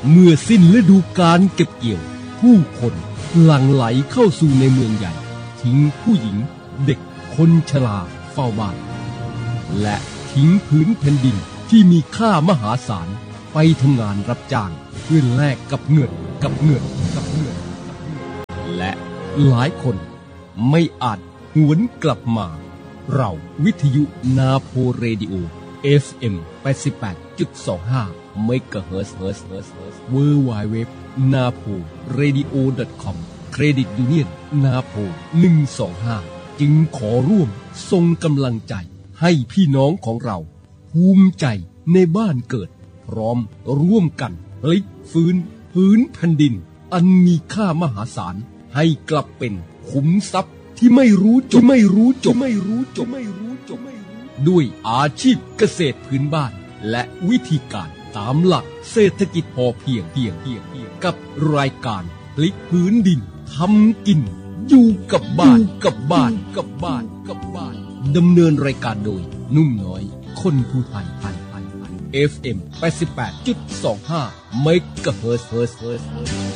เมื่อสิ้นฤดูกาลเก็บเกี่ยวผู้คนหลั่งไหลเข้าสู่ในเมืองใหญ่ทิ้งผู้หญิงเด็กคนชราเฝ้าบ้านและทิ้งพื้นแผ่นดินที่มีค่ามหาศาลไปทำงานรับจ้างเพื่อแลกกับเงินและหลายคนไม่อาจหวนกลับมาเราวิทยุนาโพเรดิโอ FM 88.25 เมกะเฮิรตซ์www.naporadio.com เครดิตยูเนียนนาโพ125จึงขอร่วมส่งกำลังใจให้พี่น้องของเราภูมิใจในบ้านเกิดพร้อมร่วมกันพลิกฟื้นพื้นแผ่นดินอันมีค่ามหาศาลให้กลับเป็นขุมทรัพย์ที่ไม่รู้จบด้วยอาชีพเกษตรพื้นบ้านและวิธีการตามหลักเศรษฐกิจพอเพียงกับรายการพลิกพื้นดินทำกินอยู่กับบ้านดำเนินรายการโดยนุ่มน้อยคนผู้ไทยFM 88.25 เมกะเฮิรตซ์